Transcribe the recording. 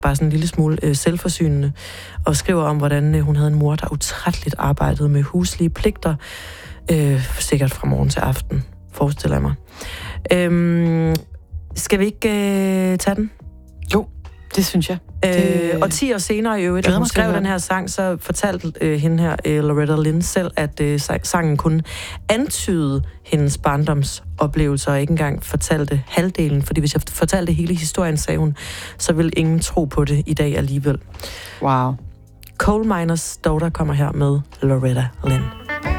bare sådan en lille smule selvforsynende, og skriver om, hvordan hun havde en mor, der utrætteligt arbejdede med huslige pligter, sikkert fra morgen til aften, forestiller jeg mig. Skal vi ikke tage den? Jo, det synes jeg. Og 10 år senere i øvrigt, da hun skrev den her sang, så fortalte hende her, Loretta Lynn, selv, at sangen kun antydede hendes barndomsoplevelser, og ikke engang fortalte halvdelen. Fordi hvis jeg fortalte hele historien, sagde hun, så vil ingen tro på det i dag alligevel. Wow. Coal Miners Daughter kommer her med Loretta Lynn.